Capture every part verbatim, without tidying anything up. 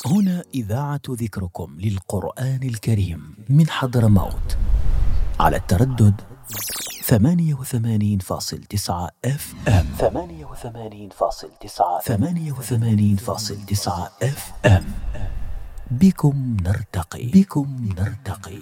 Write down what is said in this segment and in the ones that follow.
هنا إذاعة ذكركم للقرآن الكريم من حضرموت على التردد ثمانية وثمانين فاصل تسعة اف ام ثمانية وثمانين فاصل تسعة ثمانية وثمانين فاصل تسعة اف ام. بكم نرتقي بكم نرتقي.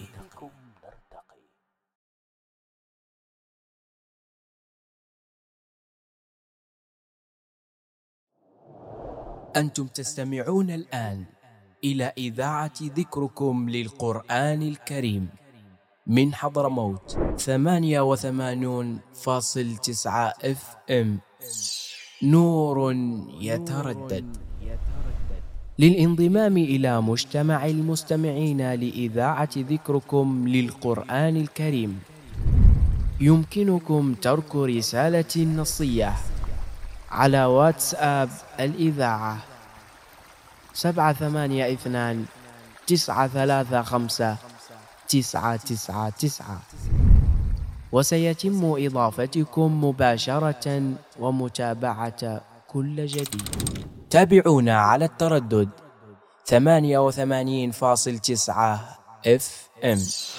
أنتم تستمعون الآن إلى إذاعة ذكركم للقرآن الكريم من حضرموت ثمانية وثمانون فاصل تسعة اف ام. نور يتردد. للانضمام إلى مجتمع المستمعين لإذاعة ذكركم للقرآن الكريم يمكنكم ترك رسالة نصية على واتساب الإذاعة سبعة ثمانية اثنان تسعة ثلاثة خمسة تسعة تسعة تسعة، وسيتم إضافتكم مباشرة ومتابعة كل جديد. تابعونا على التردد ثمانية وثمانين فاصل تسعة اف ام.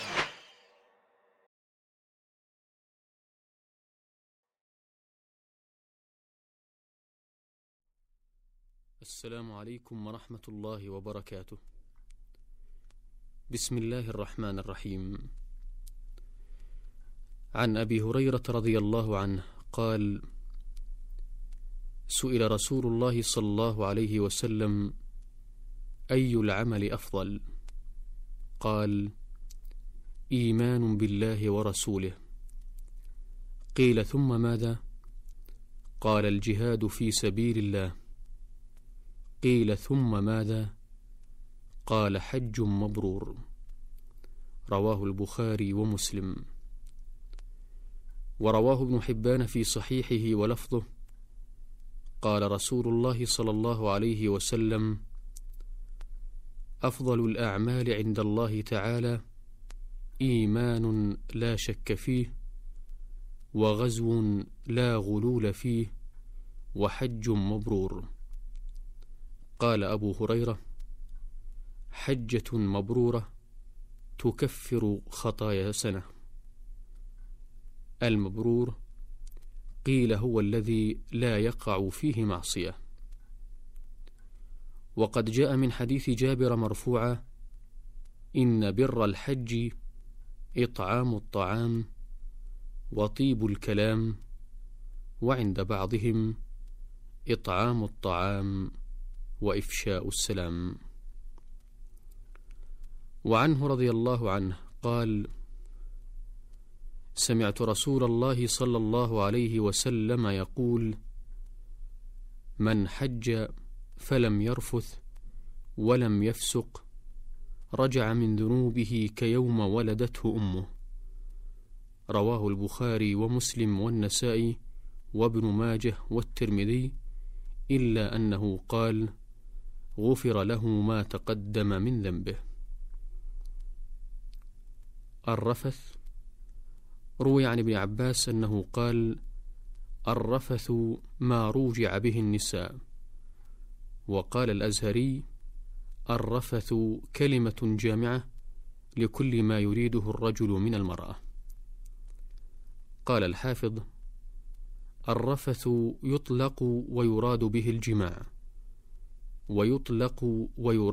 السلام عليكم ورحمة الله وبركاته. بسم الله الرحمن الرحيم. عن أبي هريرة رضي الله عنه قال: سئل رسول الله صلى الله عليه وسلم: أي العمل أفضل؟ قال: إيمان بالله ورسوله. قيل: ثم ماذا؟ قال: الجهاد في سبيل الله. قيل: ثم ماذا؟ قال: حج مبرور. رواه البخاري ومسلم. ورواه ابن حبان في صحيحه ولفظه: قال رسول الله صلى الله عليه وسلم: أفضل الأعمال عند الله تعالى إيمان لا شك فيه، وغزو لا غلول فيه، وحج مبرور. قال أبو هريرة: حجة مبرورة تكفر خطايا سنة. المبرور قيل هو الذي لا يقع فيه معصية. وقد جاء من حديث جابر مرفوعا: إن بر الحج إطعام الطعام وطيب الكلام، وعند بعضهم إطعام الطعام وإفشاء السلام. وعنه رضي الله عنه قال: سمعت رسول الله صلى الله عليه وسلم يقول: من حج فلم يرفث ولم يفسق رجع من ذنوبه كيوم ولدته أمه. رواه البخاري ومسلم والنسائي وابن ماجه والترمذي، إلا أنه قال: غفر له ما تقدم من ذنبه. الرفث روي عن ابن عباس أنه قال: الرفث ما روجع به النساء. وقال الأزهري: الرفث كلمة جامعة لكل ما يريده الرجل من المرأة. قال الحافظ: الرفث يطلق ويراد به الجماع، ويطلق ويراد